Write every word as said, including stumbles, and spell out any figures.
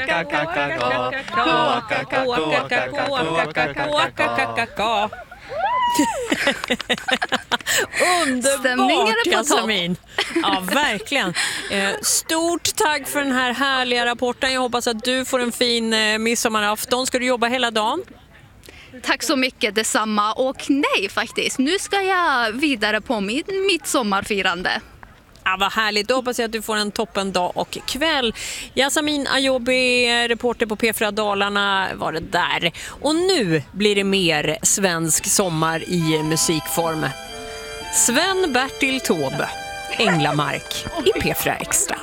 Underbart, Jasmin. Ja, verkligen. Eh, stort tack för den här härliga rapporten. Jag hoppas att du får en fin eh, midsommarafton. Ska du jobba hela dagen? Tack så mycket, detsamma. Och nej faktiskt, nu ska jag vidare på mitt midsommarfirande. Ja, vad härligt. Då hoppas jag att du får en toppen dag och kväll. Jasmin Ayobi, reporter på P fyra Dalarna, var det där. Och nu blir det mer svensk sommar i musikform. Sven Bertil Taube, Änglamark i P fyra Extra.